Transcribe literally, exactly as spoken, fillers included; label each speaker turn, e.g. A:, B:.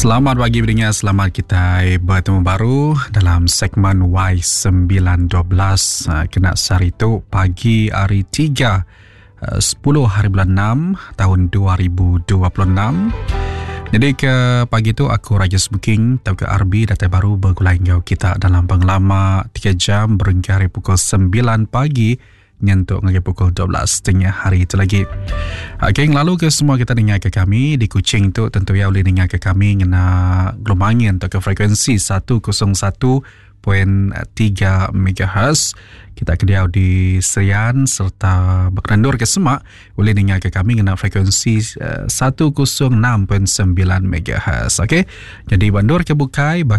A: Selamat pagi pendengar, selamat kita bertemu baru dalam segmen Y sembilan dua belas kena sehari itu pagi hari tiga sepuluh hari bulan enam tahun dua ribu dua puluh enam. Jadi ke pagi itu aku Raja Booking atau ke R B data baru bergulai hingga kita dalam pengelama tiga jam berhingga hari pukul sembilan pagi nyentuk lagi pukul dua belas tengah hari itu lagi. Okey, lalu ke semua kita dengar ke kami di Kuching tu tentu ya boleh dengar ke kami ngena gelombang untuk ke frekuensi seratus satu perpuluhan tiga megahertz. Kita kediau di Serian serta Berkendur ke Semak boleh dengar ke kami ngena frekuensi uh, seratus enam perpuluhan sembilan megahertz. Okey. Jadi Bandur ke Bukai